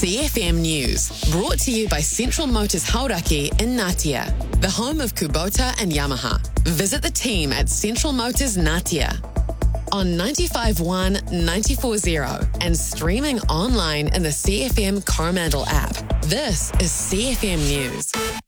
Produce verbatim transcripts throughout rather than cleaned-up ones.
C F M News, brought to you by Central Motors Hauraki in Ngatea, the home of Kubota and Yamaha. Visit the team at Central Motors Ngatea on ninety-five point one, ninety-four point zero and streaming online in the C F M Coromandel app. This is C F M News.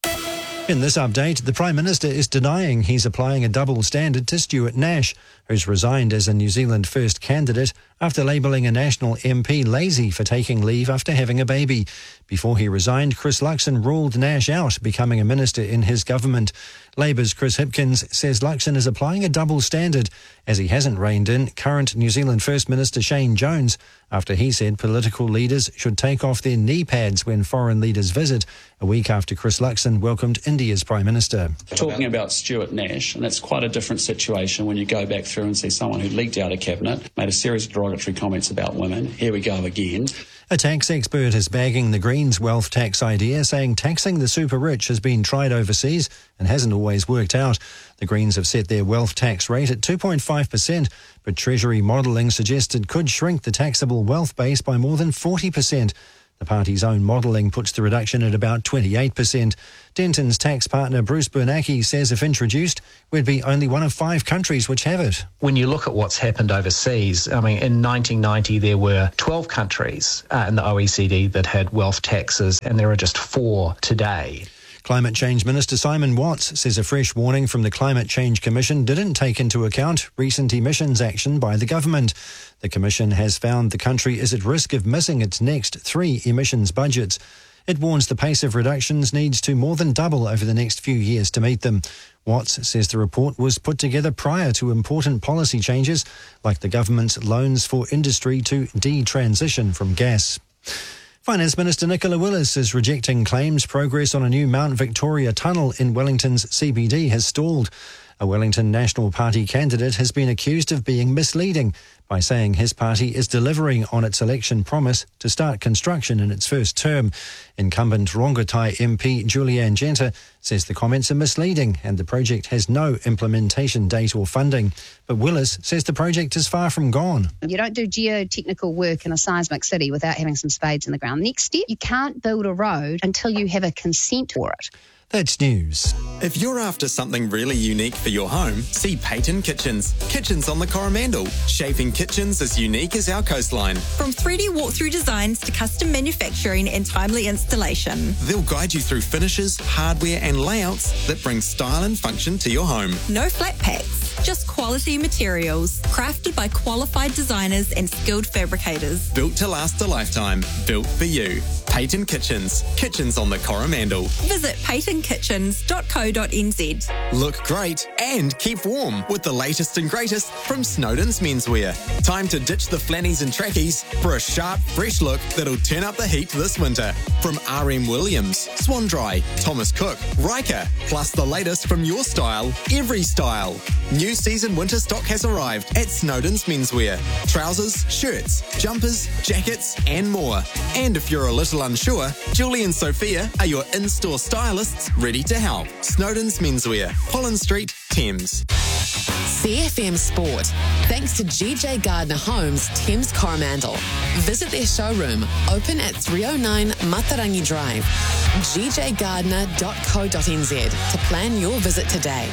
In this update, the Prime Minister is denying he's applying a double standard to Stuart Nash, who's resigned as a New Zealand First candidate after labelling a National M P lazy for taking leave after having a baby. Before he resigned, Chris Luxon ruled Nash out, becoming a minister in his government. Labour's Chris Hipkins says Luxon is applying a double standard as he hasn't reined in current New Zealand First Minister Shane Jones after he said political leaders should take off their knee pads when foreign leaders visit, a week after Chris Luxon welcomed India's Prime Minister. Talking about Stuart Nash, and it's quite a different situation when you go back through and see someone who leaked out of cabinet, made a series of derogatory comments about women. Here we go again. A tax expert is bagging the Greens' wealth tax idea, saying taxing the super rich has been tried overseas and hasn't always worked out. The Greens have set their wealth tax rate at two point five percent, but Treasury modelling suggests it could shrink the taxable wealth base by more than forty percent. The party's own modelling puts the reduction at about twenty-eight percent. Denton's tax partner Bruce Bernanke says if introduced, we'd be only one of five countries which have it. When you look at what's happened overseas, I mean, in nineteen ninety there were twelve countries uh, in the O E C D that had wealth taxes, and there are just four today. Climate Change Minister Simon Watts says a fresh warning from the Climate Change Commission didn't take into account recent emissions action by the government. The Commission has found the country is at risk of missing its next three emissions budgets. It warns the pace of reductions needs to more than double over the next few years to meet them. Watts says the report was put together prior to important policy changes, like the government's loans for industry to de-transition from gas. Finance Minister Nicola Willis is rejecting claims progress on a new Mount Victoria tunnel in Wellington's C B D has stalled. A Wellington National Party candidate has been accused of being misleading by saying his party is delivering on its election promise to start construction in its first term. Incumbent Rongotai M P Julianne Genter says the comments are misleading and the project has no implementation date or funding. But Willis says the project is far from gone. You don't do geotechnical work in a seismic city without having some spades in the ground. Next step, you can't build a road until you have a consent for it. That's news. If you're after something really unique for your home, see Peyton Kitchens. Kitchens on the Coromandel. Shaping kitchens as unique as our coastline. From three D walkthrough designs to custom manufacturing and timely installation. They'll guide you through finishes, hardware and layouts that bring style and function to your home. No flat packs, just quality materials. Crafted by qualified designers and skilled fabricators. Built to last a lifetime. Built for you. Peyton Kitchens. Kitchens on the Coromandel. Visit peyton kitchens dot co dot n z. Look great and keep warm with the latest and greatest from Snowden's Menswear. Time to ditch the flannies and trackies for a sharp, fresh look that'll turn up the heat this winter. From R M Williams, Swan Dry, Thomas Cook, Riker, plus the latest from your style, every style. New season winter stock has arrived at Snowden's Menswear. Trousers, shirts, jumpers, jackets and more. And if you're a little unsure, Julie and Sophia are your in-store stylists ready to help. Snowden's Menswear, Holland Street, Thames. C F M Sport, thanks to G J Gardner Homes, Thames Coromandel. Visit their showroom, open at three oh nine Matarangi Drive, g j gardner dot co dot n z to plan your visit today.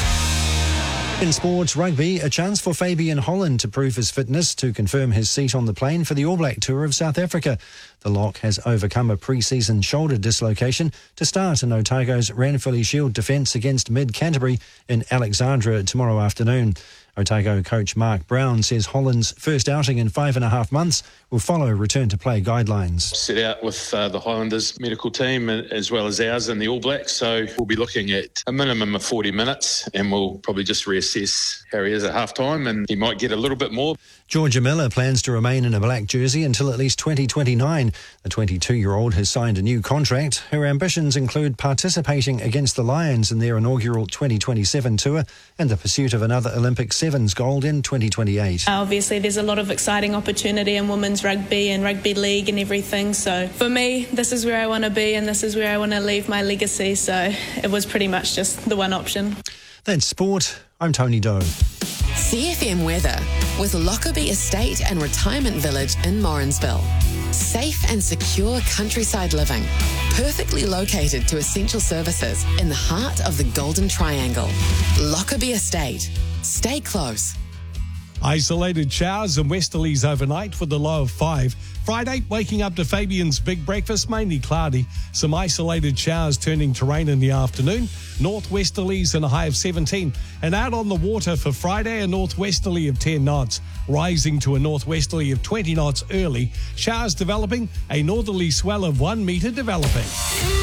In sports rugby, a chance for Fabian Holland to prove his fitness to confirm his seat on the plane for the All Black Tour of South Africa. The lock has overcome a pre-season shoulder dislocation to start in Otago's Ranfurly Shield defence against Mid-Canterbury in Alexandra tomorrow afternoon. Otago coach Mark Brown says Holland's first outing in five and a half months will follow return-to-play guidelines. Set out with uh, the Highlanders medical team as well as ours and the All Blacks, so we'll be looking at a minimum of forty minutes and we'll probably just reassess how he is at half-time and he might get a little bit more. Georgia Miller plans to remain in a black jersey until at least twenty twenty-nine. The twenty-two-year-old has signed a new contract. Her ambitions include participating against the Lions in their inaugural twenty twenty-seven tour and the pursuit of another Olympic Sevens gold in twenty twenty-eight. Obviously, there's a lot of exciting opportunity in women's rugby and rugby league and everything. So for me, this is where I want to be and this is where I want to leave my legacy. So it was pretty much just the one option. That's sport. I'm Tony Doe. C F M weather with Lockerbie Estate and Retirement Village in Morrinsville. Safe and secure countryside living. Perfectly located to essential services in the heart of the Golden Triangle. Lockerbie Estate. Stay close. Isolated showers and westerlies overnight with a low of five. Friday, waking up to Fabian's big breakfast, mainly cloudy. Some isolated showers turning to rain in the afternoon. Northwesterlies and a high of seventeen. And out on the water for Friday, a northwesterly of ten knots, rising to a northwesterly of twenty knots early. Showers developing, a northerly swell of one metre developing.